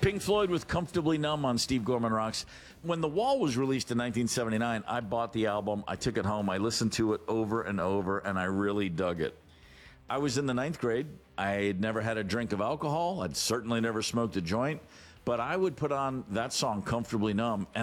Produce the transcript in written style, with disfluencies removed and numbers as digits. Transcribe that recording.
Pink Floyd with Comfortably Numb on Steve Gorman Rocks. When The Wall was released in 1979, I bought the album, I took it home, I listened to it over and over, and I really dug it. I was in the 9th grade. I had never had a drink of alcohol. I'd certainly never smoked a joint. But I would put on that song, Comfortably Numb, and